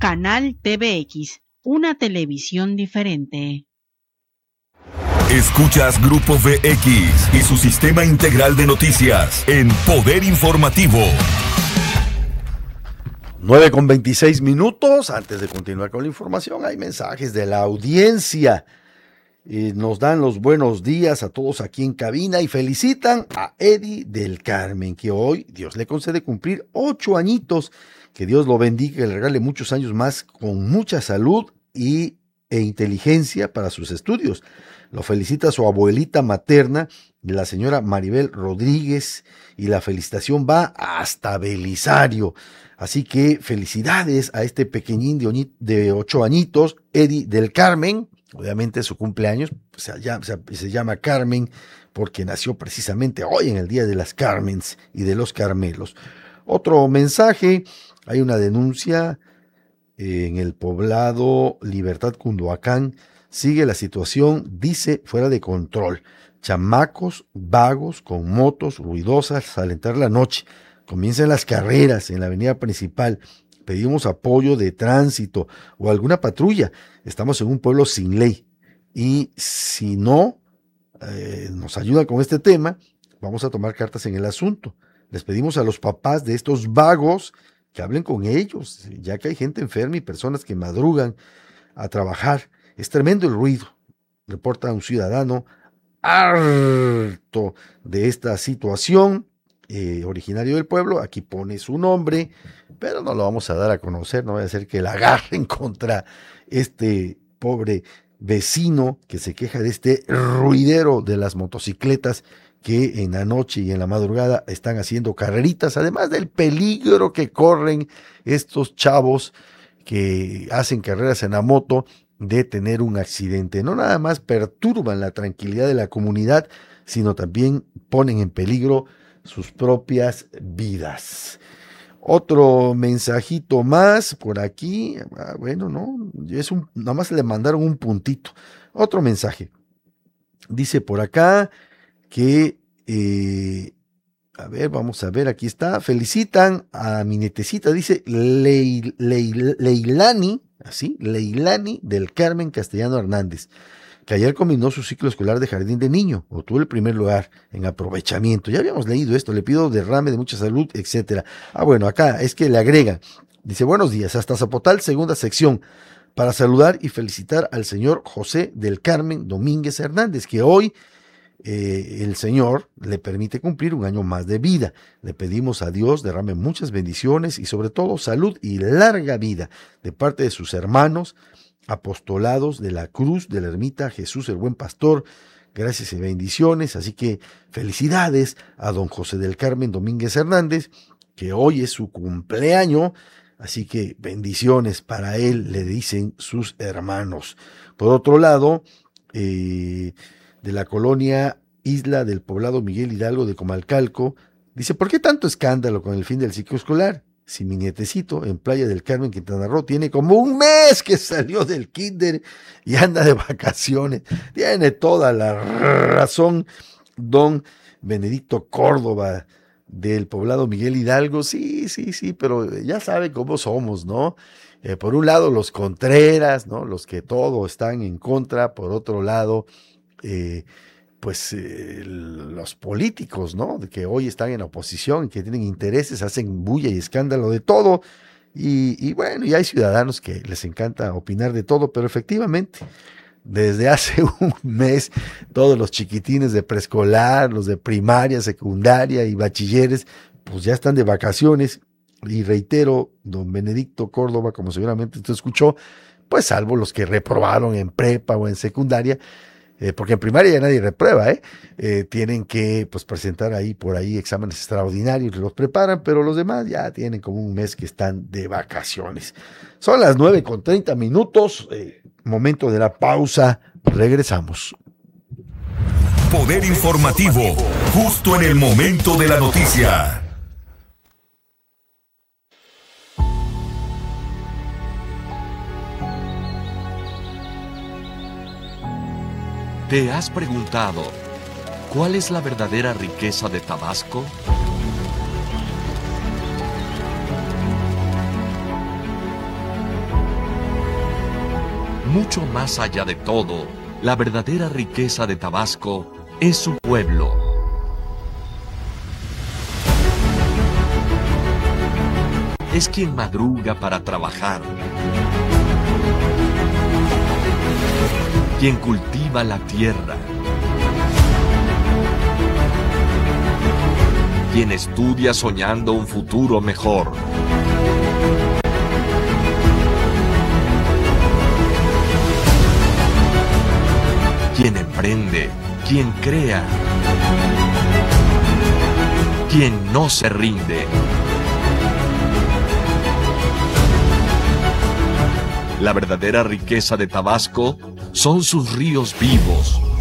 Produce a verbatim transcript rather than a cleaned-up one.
Canal T V X, una televisión diferente. Escuchas Grupo V X y su sistema integral de noticias en Poder Informativo. nueve con veintiséis minutos. Antes de continuar con la información, hay mensajes de la audiencia. Y nos dan los buenos días a todos aquí en cabina y felicitan a Eddie del Carmen, que hoy Dios le concede cumplir ocho añitos. Que Dios lo bendiga y le regale muchos años más con mucha salud y, e inteligencia para sus estudios. Lo felicita su abuelita materna, la señora Maribel Rodríguez, y la felicitación va hasta Belisario. Así que felicidades a este pequeñín de, de ocho añitos, Eddie del Carmen. Obviamente su cumpleaños pues, se, llama, se llama Carmen porque nació precisamente hoy en el Día de las Carmens y de los Carmelos. Otro mensaje, hay una denuncia en el poblado Libertad Cunduacán. Sigue la situación, dice, fuera de control. Chamacos vagos con motos ruidosas al entrar la noche. Comienzan las carreras en la avenida principal. Pedimos apoyo de tránsito o alguna patrulla. Estamos en un pueblo sin ley. Y si no eh, nos ayuda con este tema, vamos a tomar cartas en el asunto. Les pedimos a los papás de estos vagos que hablen con ellos, ya que hay gente enferma y personas que madrugan a trabajar. Es tremendo el ruido, reporta un ciudadano harto de esta situación, eh, originario del pueblo. Aquí pone su nombre, pero no lo vamos a dar a conocer, no vaya a ser que la agarren contra este pobre vecino que se queja de este ruidero de las motocicletas que en la noche y en la madrugada están haciendo carreritas, además del peligro que corren estos chavos que hacen carreras en la moto de tener un accidente. No nada más perturban la tranquilidad de la comunidad, sino también ponen en peligro sus propias vidas. Otro mensajito más por aquí. Ah, bueno, no, es un, nada más le mandaron un puntito. Otro mensaje. Dice por acá que, eh, a ver, vamos a ver, aquí está. Felicitan a mi nietecita, dice Leil, Leil, Leilani, así, Leilani del Carmen Castellano Hernández, que ayer combinó su ciclo escolar de jardín de niño, obtuvo el primer lugar en aprovechamiento. Ya habíamos leído esto, le pido derrame de mucha salud, etcétera. Ah, bueno, acá es que le agrega, dice, buenos días, hasta Zapotal, segunda sección, para saludar y felicitar al señor José del Carmen Domínguez Hernández, que hoy eh, el Señor le permite cumplir un año más de vida. Le pedimos a Dios derrame muchas bendiciones y sobre todo salud y larga vida de parte de sus hermanos, apostolados de la Cruz de la Ermita Jesús el Buen Pastor. Gracias y bendiciones. Así que felicidades a don José del Carmen Domínguez Hernández, que hoy es su cumpleaños. Así que bendiciones para él, le dicen sus hermanos. Por otro lado, eh, de la colonia Isla del Poblado Miguel Hidalgo de Comalcalco, dice, ¿por qué tanto escándalo con el fin del ciclo escolar? Si mi nietecito en Playa del Carmen, Quintana Roo, tiene como un mes que salió del kinder y anda de vacaciones. Tiene toda la razón don Benedicto Córdoba del Poblado Miguel Hidalgo. Sí, sí, sí, pero ya sabe cómo somos, ¿no? Eh, por un lado los Contreras, ¿no? Los que todo están en contra. Por otro lado, eh, pues eh, los políticos, ¿no? De que hoy están en oposición, que tienen intereses, hacen bulla y escándalo de todo. Y, y bueno, y hay ciudadanos que les encanta opinar de todo, pero efectivamente, desde hace un mes, todos los chiquitines de preescolar, los de primaria, secundaria y bachilleres, pues ya están de vacaciones. Y reitero, don Benedicto Córdoba, como seguramente usted escuchó, pues salvo los que reprobaron en prepa o en secundaria, eh, porque en primaria ya nadie reprueba, ¿eh? Eh, tienen que pues presentar ahí por ahí exámenes extraordinarios, los preparan, pero los demás ya tienen como un mes que están de vacaciones. Son las nueve con treinta minutos, eh, momento de la pausa, regresamos. Poder informativo, justo en el momento de la noticia. ¿Te has preguntado cuál es la verdadera riqueza de Tabasco? mucho más allá de todo, la verdadera riqueza de Tabasco es su pueblo. Es quien madruga para trabajar, quien cultiva la tierra, quien estudia soñando un futuro mejor, quien emprende, quien crea, quien no se rinde. La verdadera riqueza de Tabasco son sus ríos vivos,